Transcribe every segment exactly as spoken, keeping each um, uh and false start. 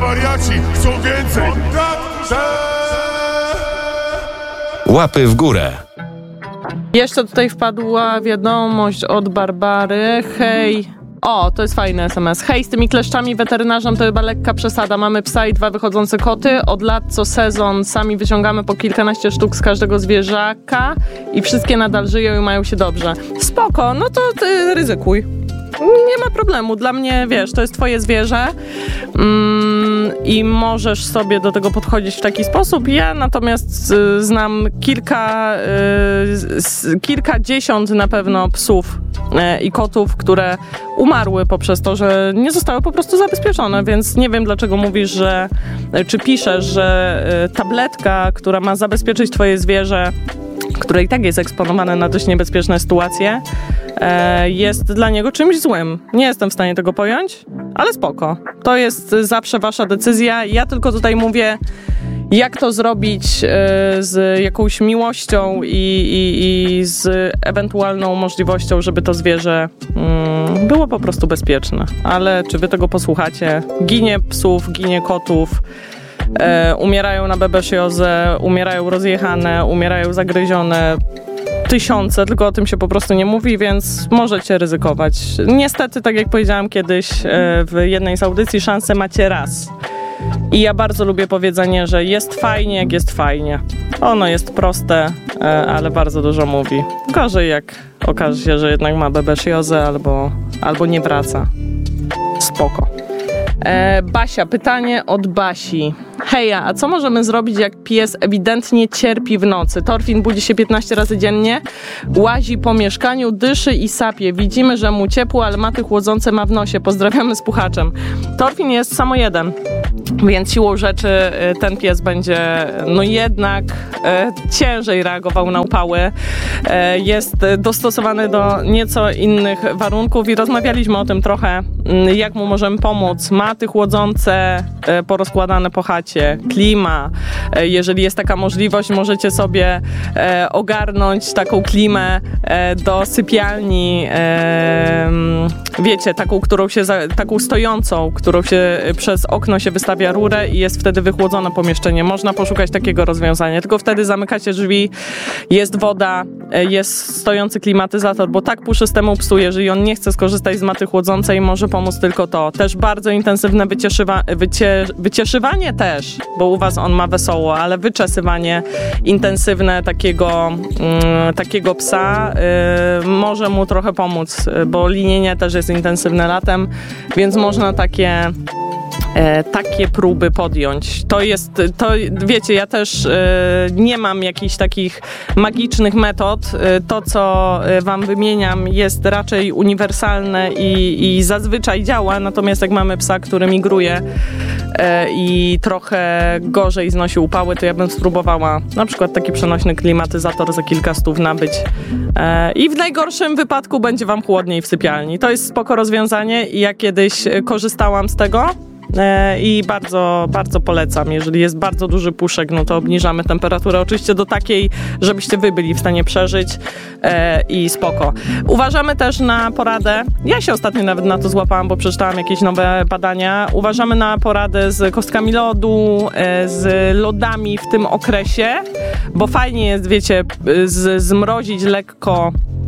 wariaci chcą więcej. Łapy w górę. Jeszcze tutaj wpadła wiadomość od Barbary. Hej. O, to jest fajny es em es. Hej, z tymi kleszczami weterynarzem to chyba lekka przesada. Mamy psa i dwa wychodzące koty. Od lat co sezon sami wyciągamy po kilkanaście sztuk z każdego zwierzaka i wszystkie nadal żyją i mają się dobrze. Spoko, no to ty ryzykuj. Nie ma problemu. Dla mnie, wiesz, to jest twoje zwierzę mm, i możesz sobie do tego podchodzić w taki sposób. Ja natomiast y, znam kilka, y, kilkadziesiąt na pewno psów y, i kotów, które umarły poprzez to, że nie zostały po prostu zabezpieczone, więc nie wiem, dlaczego mówisz, że y, czy piszesz, że y, tabletka, która ma zabezpieczyć twoje zwierzę, które i tak jest eksponowane na dość niebezpieczne sytuacje, jest dla niego czymś złym. Nie jestem w stanie tego pojąć, ale spoko. To jest zawsze wasza decyzja. Ja tylko tutaj mówię, jak to zrobić z jakąś miłością i, i, i z ewentualną możliwością, żeby to zwierzę mm, było po prostu bezpieczne. Ale czy wy tego posłuchacie? Ginie psów, ginie kotów. E, umierają na bebesiozę, umierają rozjechane, umierają zagryzione. Tysiące, tylko o tym się po prostu nie mówi, więc możecie ryzykować. Niestety, tak jak powiedziałam kiedyś w jednej z audycji, szansę macie raz. I ja bardzo lubię powiedzenie, że jest fajnie, jak jest fajnie. Ono jest proste, ale bardzo dużo mówi. Gorzej, jak okaże się, że jednak ma bebesiozę albo, albo nie wraca. Spoko. E, Basia, pytanie od Basi. Heja, a co możemy zrobić, jak pies ewidentnie cierpi w nocy? Torfin budzi się piętnaście razy dziennie, łazi po mieszkaniu, dyszy i sapie. Widzimy, że mu ciepło, ale maty chłodzące ma w nosie. Pozdrawiamy z puchaczem. Torfin jest samo jeden, więc siłą rzeczy ten pies będzie no jednak e, ciężej reagował na upały. E, jest dostosowany do nieco innych warunków i rozmawialiśmy o tym trochę, jak mu możemy pomóc. Maty chłodzące, e, porozkładane po chacie, klima. E, jeżeli jest taka możliwość, możecie sobie e, ogarnąć taką klimę e, do sypialni, e, wiecie, taką, którą się, za, taką stojącą, którą się przez okno się wystawia rurę i jest wtedy wychłodzone pomieszczenie. Można poszukać takiego rozwiązania, tylko wtedy zamykacie drzwi, jest woda, jest stojący klimatyzator, bo tak puszystemu psu, jeżeli on nie chce skorzystać z maty chłodzącej, może pomóc tylko to. Też bardzo intensywne wycieszywa, wycie, wycieszywanie też, bo u was on ma wesoło, ale wyczesywanie intensywne takiego, mm, takiego psa y, może mu trochę pomóc, bo linienie też jest intensywne latem, więc można takie E, takie próby podjąć. To jest, to wiecie, ja też e, nie mam jakichś takich magicznych metod. E, to, co wam wymieniam, jest raczej uniwersalne i, i zazwyczaj działa, natomiast jak mamy psa, który migruje e, i trochę gorzej znosi upały, to ja bym spróbowała na przykład taki przenośny klimatyzator za kilka stów nabyć e, i w najgorszym wypadku będzie wam chłodniej w sypialni. To jest spoko rozwiązanie i ja kiedyś korzystałam z tego i bardzo, bardzo polecam. Jeżeli jest bardzo duży puszek, no to obniżamy temperaturę oczywiście do takiej, żebyście wy byli w stanie przeżyć e, i spoko. Uważamy też na poradę, ja się ostatnio nawet na to złapałam, bo przeczytałam jakieś nowe badania, uważamy na poradę z kostkami lodu, e, z lodami w tym okresie, bo fajnie jest, wiecie, z, zmrozić lekko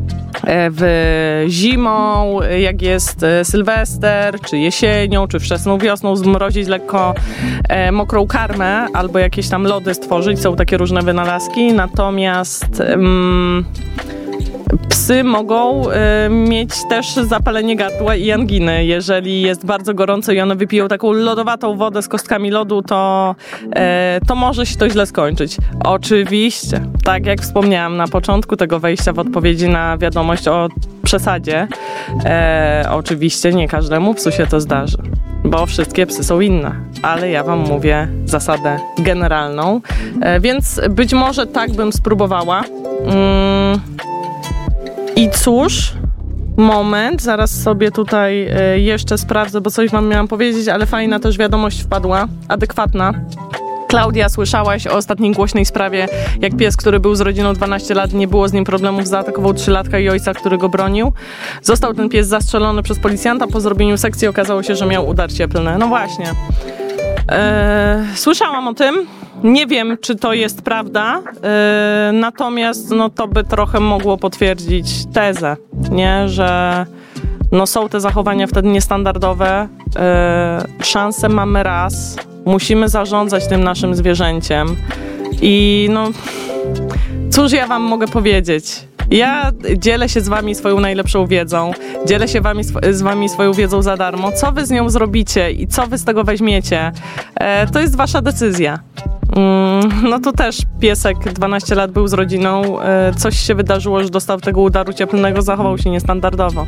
w zimą, jak jest Sylwester, czy jesienią, czy wczesną wiosną, zmrozić lekko e, mokrą karmę albo jakieś tam lody stworzyć. Są takie różne wynalazki, natomiast mm, psy mogą y, mieć też zapalenie gardła i anginy. Jeżeli jest bardzo gorąco i one wypiją taką lodowatą wodę z kostkami lodu, to, y, to może się to źle skończyć. Oczywiście, tak jak wspomniałam na początku tego wejścia w odpowiedzi na wiadomość o przesadzie, y, oczywiście nie każdemu psu się to zdarzy, bo wszystkie psy są inne, ale ja wam mówię zasadę generalną, y, więc być może tak bym spróbowała. Mm. I cóż, moment, zaraz sobie tutaj y, jeszcze sprawdzę, bo coś wam miałam powiedzieć, ale fajna też wiadomość wpadła, adekwatna. Klaudia, słyszałaś o ostatniej głośnej sprawie, jak pies, który był z rodziną dwanaście lat, nie było z nim problemów, zaatakował trzylatka i ojca, który go bronił. Został ten pies zastrzelony przez policjanta, po zrobieniu sekcji okazało się, że miał udar cieplny. No właśnie. E, słyszałam o tym. Nie wiem, czy to jest prawda, e, natomiast no, to by trochę mogło potwierdzić tezę, nie? Że no, są te zachowania wtedy niestandardowe. E, szanse mamy raz. Musimy zarządzać tym naszym zwierzęciem. I no, cóż ja wam mogę powiedzieć? Ja dzielę się z wami swoją najlepszą wiedzą, dzielę się wami, z wami swoją wiedzą za darmo. Co wy z nią zrobicie i co wy z tego weźmiecie, e, to jest wasza decyzja. Mm, no tu też piesek dwanaście lat był z rodziną, e, coś się wydarzyło, że dostał tego udaru cieplnego, zachował się niestandardowo.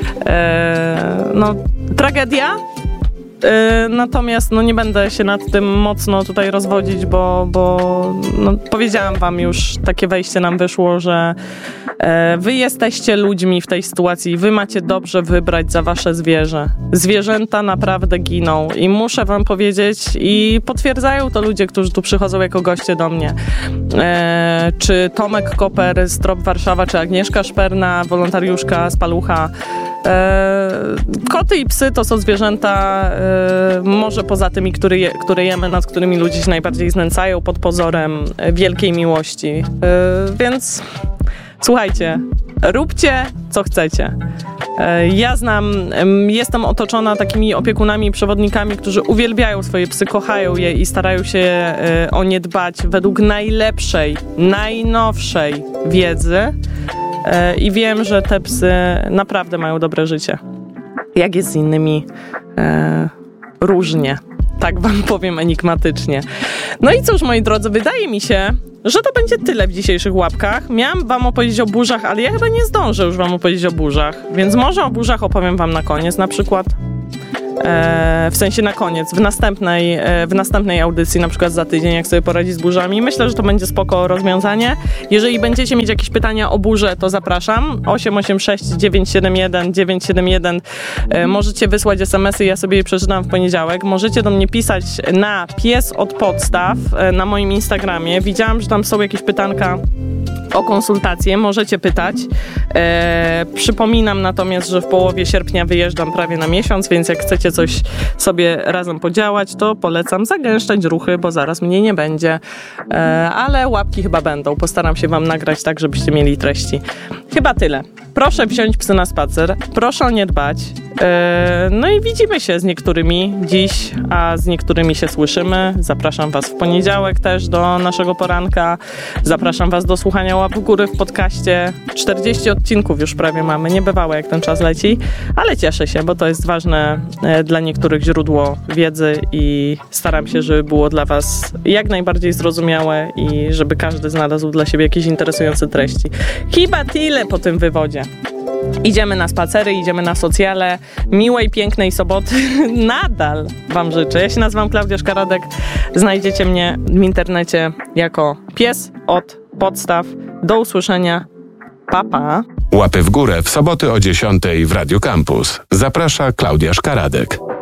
E, no, tragedia. Natomiast no, nie będę się nad tym mocno tutaj rozwodzić, bo, bo no, powiedziałam wam już, takie wejście nam wyszło, że e, wy jesteście ludźmi w tej sytuacji, wy macie dobrze wybrać za wasze zwierzę. Zwierzęta naprawdę giną i muszę wam powiedzieć, i potwierdzają to ludzie, którzy tu przychodzą jako goście do mnie. E, czy Tomek Koper z Trop Warszawa, czy Agnieszka Szperna, wolontariuszka z Palucha. E, koty i psy to są zwierzęta, e, może poza tymi, które, je, które jemy, nad którymi ludzie się najbardziej znęcają pod pozorem wielkiej miłości. E, więc słuchajcie, róbcie co chcecie. E, ja znam, jestem otoczona takimi opiekunami i przewodnikami, którzy uwielbiają swoje psy, kochają je i starają się e, o nie dbać według najlepszej, najnowszej wiedzy. I wiem, że te psy naprawdę mają dobre życie. Jak jest z innymi, e, różnie. Tak wam powiem enigmatycznie. No i cóż, moi drodzy, wydaje mi się, że to będzie tyle w dzisiejszych łapkach. Miałam wam opowiedzieć o burzach, ale ja chyba nie zdążę już wam opowiedzieć o burzach. Więc może o burzach opowiem wam na koniec, na przykład. E, w sensie na koniec, w następnej, e, w następnej audycji, na przykład za tydzień, jak sobie poradzić z burzami. Myślę, że to będzie spoko rozwiązanie. Jeżeli będziecie mieć jakieś pytania o burze, to zapraszam. osiem osiem sześć dziewięć siedem jeden dziewięć siedem jeden. E, możecie wysłać es em esy, ja sobie je przeczytam w poniedziałek. Możecie do mnie pisać na pies od podstaw e, na moim Instagramie. Widziałam, że tam są jakieś pytanka o konsultacje, możecie pytać. E, przypominam natomiast, że w połowie sierpnia wyjeżdżam prawie na miesiąc, więc jak chcecie coś sobie razem podziałać, to polecam zagęszczać ruchy, bo zaraz mnie nie będzie. E, ale łapki chyba będą. Postaram się wam nagrać tak, żebyście mieli treści. Chyba tyle. Proszę wziąć psy na spacer, proszę o nie dbać. E, no i widzimy się z niektórymi dziś, a z niektórymi się słyszymy. Zapraszam was w poniedziałek też do naszego poranka. Zapraszam was do słuchania łap w góry w podcaście. czterdzieści odcinków już prawie mamy. Niebywałe, jak ten czas leci, ale cieszę się, bo to jest ważne e, dla niektórych źródło wiedzy i staram się, żeby było dla was jak najbardziej zrozumiałe i żeby każdy znalazł dla siebie jakieś interesujące treści. Chyba tyle po tym wywodzie. Idziemy na spacery, idziemy na socjale. Miłej, pięknej soboty nadal wam życzę. Ja się nazywam Klaudia Szkaradek. Znajdziecie mnie w internecie jako pies od podstaw. Do usłyszenia. Pa, pa. Łapy w górę w soboty o dziesiątej w Radio Campus. Zaprasza Klaudia Szkaradek.